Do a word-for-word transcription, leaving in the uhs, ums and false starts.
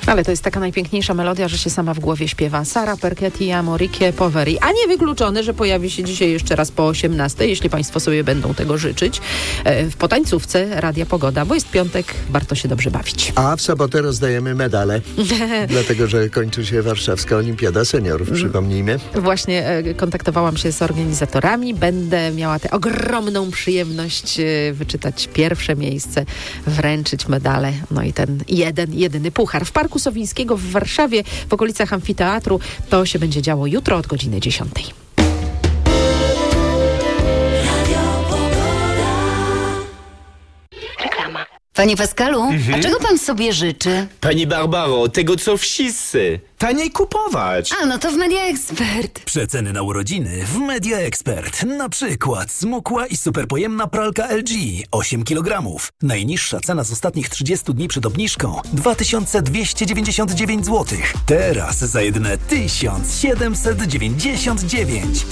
Ale to jest taka najpiękniejsza melodia, że się sama w głowie śpiewa. Sara Perchetti, Amorikie Poveri. A niewykluczone, że pojawi się dzisiaj jeszcze raz po osiemnastej, jeśli państwo sobie będą tego życzyć, w potańcówce Radia Pogoda, bo jest piątek, warto się dobrze bawić. A w sobotę rozdajemy medale, dlatego, że kończy się Warszawska Olimpiada Seniorów, przypomnijmy. Właśnie e, kontaktowałam się z organizatorami. Będę miała tę ogromną przyjemność e, wyczytać pierwsze miejsce, wręczyć medale, no i ten jeden, jedyny puchar. W Parku Sowińskiego w Warszawie, w okolicach amfiteatru, to się będzie działo jutro od godziny dziesiątej. Reklama. Panie Pascalu, Mhm. a czego pan sobie życzy? Pani Barbaro, tego co wszyscy. Taniej kupować. A, no to w Media Expert. Przeceny na urodziny w Media Expert. Na przykład smukła i superpojemna pralka L G osiem kilogramów. Najniższa cena z ostatnich trzydziestu dni przed obniżką dwa tysiące dwieście dziewięćdziesiąt dziewięć złotych. Teraz za jedyne tysiąc siedemset dziewięćdziesiąt dziewięć.